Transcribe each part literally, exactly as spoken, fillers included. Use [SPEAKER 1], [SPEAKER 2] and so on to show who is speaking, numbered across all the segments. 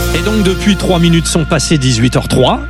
[SPEAKER 1] Et donc depuis trois minutes sont passées dix-huit heures trois.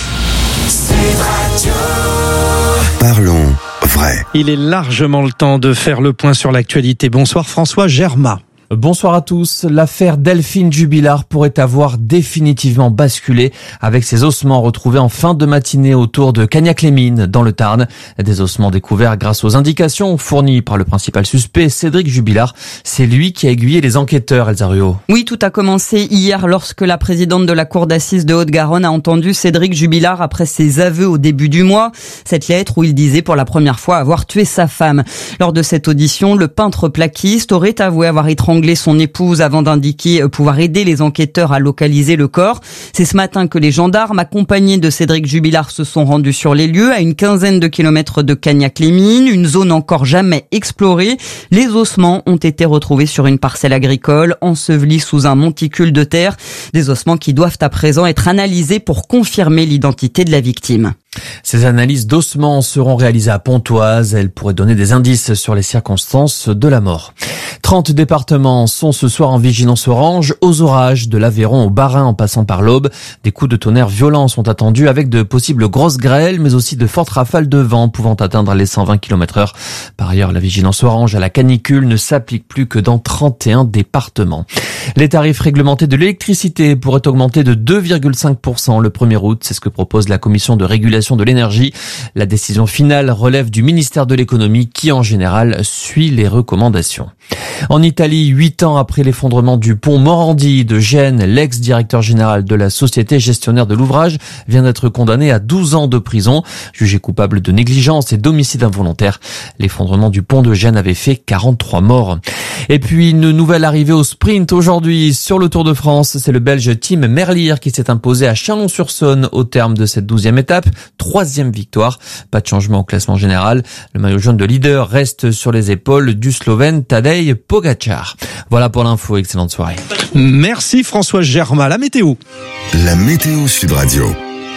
[SPEAKER 2] Parlons vrai.
[SPEAKER 1] Il est largement le temps de faire le point sur l'actualité. Bonsoir François Germain.
[SPEAKER 3] Bonsoir à tous. L'affaire Delphine Jubilard pourrait avoir définitivement basculé avec ses ossements retrouvés en fin de matinée autour de Cagnac-les-Mines dans le Tarn. Des ossements découverts grâce aux indications fournies par le principal suspect, Cédric Jubilard. C'est lui qui a aiguillé les enquêteurs, Elsa Ruot.
[SPEAKER 4] Oui, tout a commencé hier lorsque la présidente de la cour d'assises de Haute-Garonne a entendu Cédric Jubilard après ses aveux au début du mois. Cette lettre où il disait pour la première fois avoir tué sa femme. Lors de cette audition, le peintre plaquiste aurait avoué avoir étranglé son épouse avant d'indiquer pouvoir aider les enquêteurs à localiser le corps. C'est ce matin que les gendarmes, accompagnés de Cédric Jubilard, se sont rendus sur les lieux, à une quinzaine de kilomètres de Cagnac-les-Mines, une zone encore jamais explorée. Les ossements ont été retrouvés sur une parcelle agricole, ensevelis sous un monticule de terre. Des ossements qui doivent à présent être analysés pour confirmer l'identité de la victime.
[SPEAKER 3] Ces analyses d'ossements seront réalisées à Pontoise. Elles pourraient donner des indices sur les circonstances de la mort. trente départements sont ce soir en vigilance orange, aux orages, de l'Aveyron au Bas-Rhin en passant par l'Aube. Des coups de tonnerre violents sont attendus avec de possibles grosses grêles, mais aussi de fortes rafales de vent pouvant atteindre les cent vingt kilomètres heure. Par ailleurs, la vigilance orange à la canicule ne s'applique plus que dans trente et un départements. Les tarifs réglementés de l'électricité pourraient augmenter de deux virgule cinq pour cent le premier août. C'est ce que propose la Commission de régulation de l'énergie. La décision finale relève du ministère de l'économie qui, en général, suit les recommandations. En Italie, huit ans après l'effondrement du pont Morandi de Gênes, l'ex-directeur général de la société gestionnaire de l'ouvrage vient d'être condamné à douze ans de prison. Jugé coupable de négligence et d'homicide involontaire, l'effondrement du pont de Gênes avait fait quarante-trois morts. Et puis une nouvelle arrivée au sprint aujourd'hui sur le Tour de France. C'est le Belge Tim Merlier qui s'est imposé à Chalon-sur-Saône au terme de cette douzième étape. Troisième victoire. Pas de changement au classement général. Le maillot jaune de leader reste sur les épaules du Slovène Tadej Pogačar. Voilà pour l'info. Excellente soirée.
[SPEAKER 1] Merci François Germain. La météo.
[SPEAKER 2] La météo Sud Radio.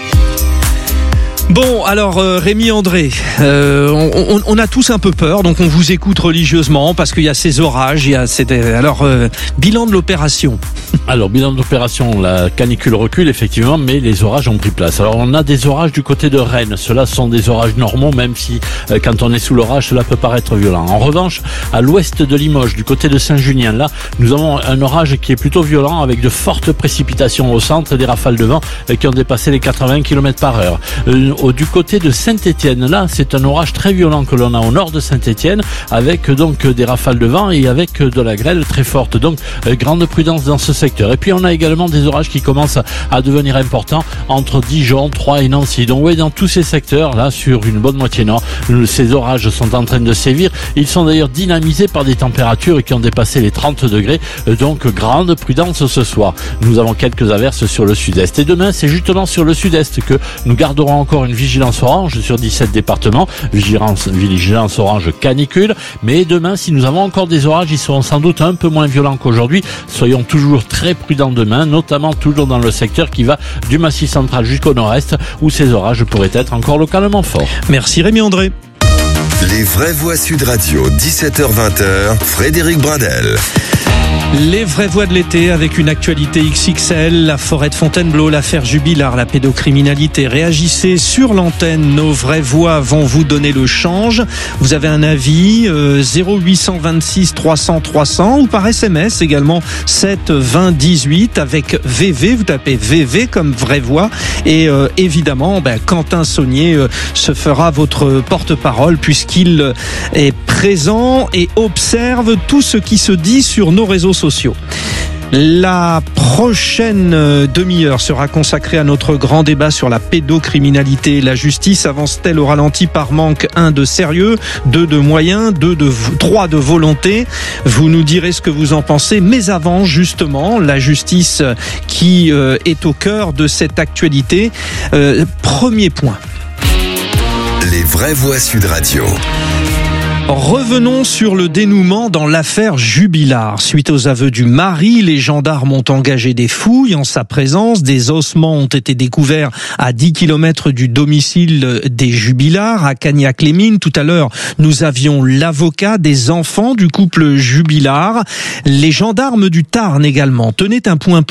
[SPEAKER 1] Bon, alors euh, Rémi André, euh, on, on, on a tous un peu peur, donc on vous écoute religieusement parce qu'il y a ces orages, il y a ces... Alors, euh, bilan de l'opération.
[SPEAKER 5] Alors, bilan de l'opération, la canicule recule effectivement, mais les orages ont pris place. Alors, on a des orages du côté de Rennes. Ceux-là sont des orages normaux, même si euh, quand on est sous l'orage, cela peut paraître violent. En revanche, à l'ouest de Limoges, du côté de Saint-Junien, là, nous avons un orage qui est plutôt violent avec de fortes précipitations au centre, des rafales de vent euh, qui ont dépassé les quatre-vingts kilomètres par heure. Euh, Du côté de Saint-Étienne, là, c'est un orage très violent que l'on a au nord de Saint-Étienne, avec donc des rafales de vent et avec de la grêle très forte. Donc, euh, grande prudence dans ce secteur. Et puis, on a également des orages qui commencent à devenir importants entre Dijon, Troyes et Nancy. Donc, oui, dans tous ces secteurs, là, sur une bonne moitié nord, ces orages sont en train de sévir. Ils sont d'ailleurs dynamisés par des températures qui ont dépassé les trente degrés. Donc, grande prudence ce soir. Nous avons quelques averses sur le sud-est. Et demain, c'est justement sur le sud-est que nous garderons encore une vigilance orange sur dix-sept départements, vigilance, vigilance orange canicule, mais demain, si nous avons encore des orages, ils seront sans doute un peu moins violents qu'aujourd'hui. Soyons toujours très prudents demain, notamment toujours dans le secteur qui va du Massif central jusqu'au nord-est, où ces orages pourraient être encore localement forts.
[SPEAKER 1] Merci Rémi André.
[SPEAKER 2] Les vraies voix Sud Radio, dix-sept heures vingt, Frédéric Brindel.
[SPEAKER 1] Les vraies voix de l'été avec une actualité X X L, la forêt de Fontainebleau, l'affaire Jubilard, la pédocriminalité. Réagissez sur l'antenne, nos vraies voix vont vous donner le change. Vous avez un avis, euh, zéro huit cent vingt-six trois cents trois cents ou par S M S également sept vingt dix-huit avec V V, vous tapez V V comme vraie voix et euh, évidemment ben, Quentin Saunier euh, se fera votre porte-parole puisqu'il est présent et observe tout ce qui se dit sur nos réseaux sociaux. La prochaine demi-heure sera consacrée à notre grand débat sur la pédocriminalité. La justice avance-t-elle au ralenti par manque un de sérieux, deux de moyens, deux de trois de volonté? Vous nous direz ce que vous en pensez. Mais avant, justement, la justice qui euh, est au cœur de cette actualité. Euh, premier point.
[SPEAKER 2] Les vraies voix Sud Radio.
[SPEAKER 1] Revenons sur le dénouement dans l'affaire Jubilard. Suite aux aveux du mari, les gendarmes ont engagé des fouilles en sa présence. Des ossements ont été découverts à dix kilomètres du domicile des Jubilard, à Cagnac-les-Mines. Tout à l'heure, nous avions l'avocat des enfants du couple Jubilard. Les gendarmes du Tarn également tenaient un point